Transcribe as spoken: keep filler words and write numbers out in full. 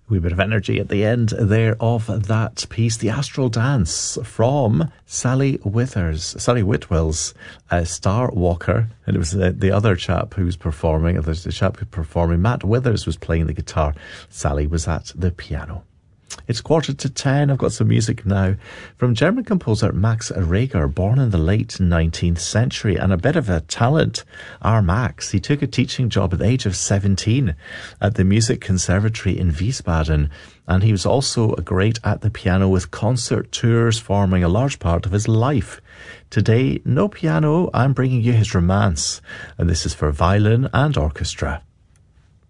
wee bit of energy at the end there of that piece, The Astral Dance, from Sally Withers, Sally Whitwell's uh, Star Walker. And it was uh, the other chap who was performing, there's the chap who was performing, Matt Withers was playing the guitar, Sally was at the piano. It's quarter to ten. I've got some music now from German composer Max Reger, born in the late nineteenth century and a bit of a talent. Our Max, he took a teaching job at the age of seventeen at the Music Conservatory in Wiesbaden, and he was also great at the piano, with concert tours forming a large part of his life. Today, no piano, I'm bringing you his romance, and this is for violin and orchestra.